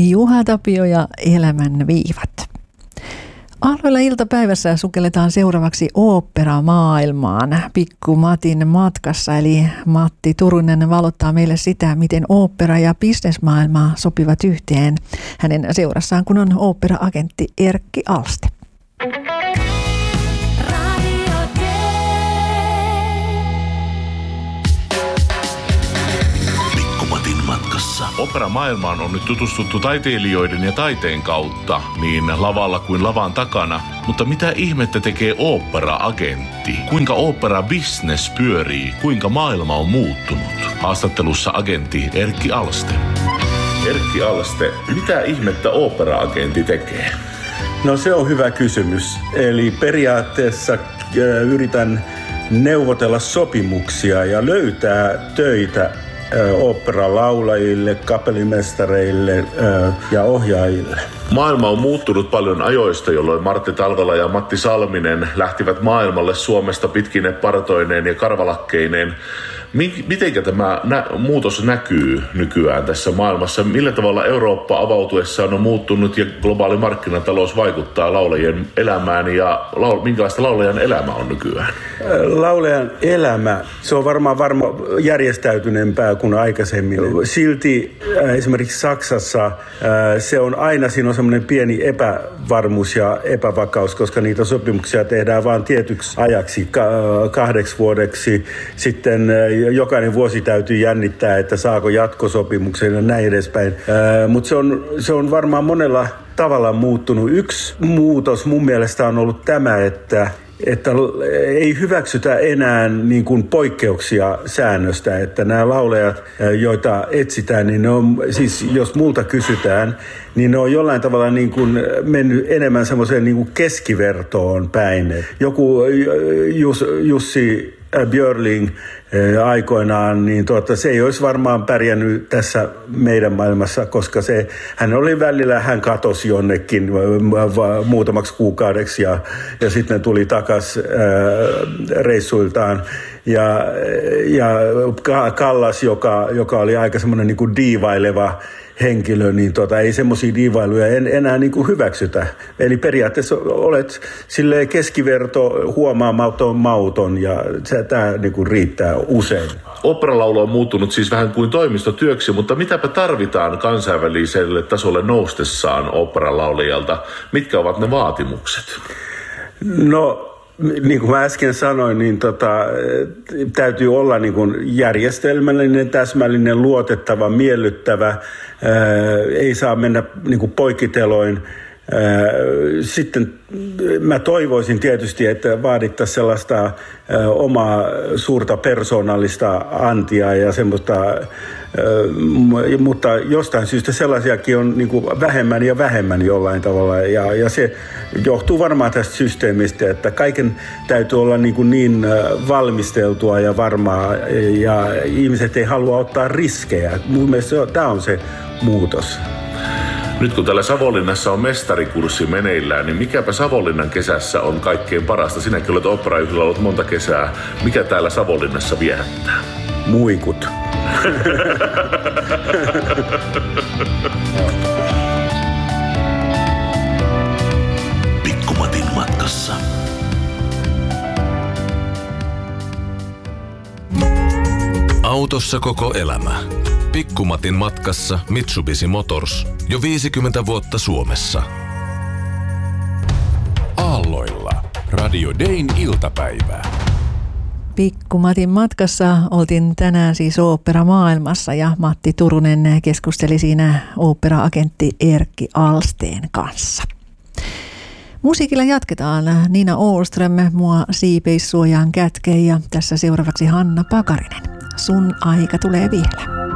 Juha Tapio ja Elämän viivat. Aalloilla iltapäivässä sukelletaan seuraavaksi oopperamaailmaan Pikku Matin matkassa, eli Matti Turunen valottaa meille sitä, miten ooppera ja bisnesmaailma sopivat yhteen hänen seurassaan, kun on ooppera-agentti Erkki Alste. Ooperamaailmaan on nyt tutustuttu taiteilijoiden ja taiteen kautta, niin lavalla kuin lavan takana. Mutta mitä ihmettä tekee ooppera-agentti? Kuinka ooppera-business pyörii? Kuinka maailma on muuttunut? Haastattelussa agentti Erkki Alste. Erkki Alste, mitä ihmettä ooppera-agentti tekee? No se on hyvä kysymys. Eli periaatteessa yritän neuvotella sopimuksia ja löytää töitä oopperalaulajille, kapellimestareille ja ohjaajille. Maailma on muuttunut paljon ajoista, jolloin Martti Talvela ja Matti Salminen lähtivät maailmalle Suomesta pitkine partoineen ja karvalakkeineen. Mitenkä tämä muutos näkyy nykyään tässä maailmassa? Millä tavalla Eurooppa avautuessaan on muuttunut ja globaali markkinatalous vaikuttaa laulajien elämään ja minkälaista laulajan elämä on nykyään? Laulajan elämä, se on varmaan järjestäytyneempää kuin aikaisemmin. Silti esimerkiksi Saksassa se on aina, siinä on semmoinen pieni epävarmuus ja epävakaus, koska niitä sopimuksia tehdään vain tietyksi ajaksi, 2 vuodeksi. Sitten jokainen vuosi täytyy jännittää, että saako jatkosopimuksen ja näin edespäin. Mutta se on varmaan monella tavalla muuttunut. Yksi muutos mun mielestä on ollut tämä, että ei hyväksytä enää niin kuin poikkeuksia säännöstä, että nämä laulajat, joita etsitään, niin ne on, siis jos multa kysytään, niin ne on jollain tavalla niin kuin mennyt enemmän semmoiseen niin kuin keskivertoon päin. Joku Jussi Björling aikoinaan, niin se ei olisi varmaan pärjännyt tässä meidän maailmassa, koska hän oli välillä, hän katosi jonnekin muutamaksi kuukaudeksi ja sitten tuli takaisin reissuiltaan. Ja Kallas, joka oli aika semmoinen niin kuin diivaileva henkilö, niin ei semmoisia diivailuja enää niin kuin hyväksytä. Eli periaatteessa olet silleen keskiverto, huomaamaton, mauton ja tämä niin kuin riittää usein. Oopperalaulu on muuttunut siis vähän kuin toimistotyöksi, mutta mitäpä tarvitaan kansainväliselle tasolle noustessaan oopperalaulajalta? Mitkä ovat ne vaatimukset? No, niin kuin mä äsken sanoin, niin täytyy olla niin kuin järjestelmällinen, täsmällinen, luotettava, miellyttävä. Ei saa mennä niin kuin poikkiteloin. Sitten mä toivoisin tietysti, että vaadittaisiin sellaista omaa suurta persoonallista antia ja semmoista, mutta jostain syystä sellaisiakin on niin kuin vähemmän ja vähemmän jollain tavalla. Ja se johtuu varmaan tästä systeemistä, että kaiken täytyy olla niin valmisteltua ja varmaa ja ihmiset ei halua ottaa riskejä. Mun mielestä tämä on se muutos. Nyt kun täällä Savonlinnassa on mestarikurssi meneillään, niin mikäpä Savonlinnan kesässä on kaikkein parasta? Sinäkin olet oopperajuhlilla ollut monta kesää. Mikä täällä Savonlinnassa viehättää? Muikut. Pikku Matin matkassa. Autossa koko elämä. Pikku Matin matkassa Mitsubishi Motors. Jo 50 vuotta Suomessa. Aalloilla. Radio Dayn iltapäivää. Pikku Matin matkassa oltiin tänään siis oopperamaailmassa ja Matti Turunen keskusteli siinä ooppera-agentti Erkki Alsteen kanssa. Musiikilla jatketaan. Nina Åström mua siipeissuojaan kätkee ja tässä seuraavaksi Hanna Pakarinen. Sun aika tulee vielä.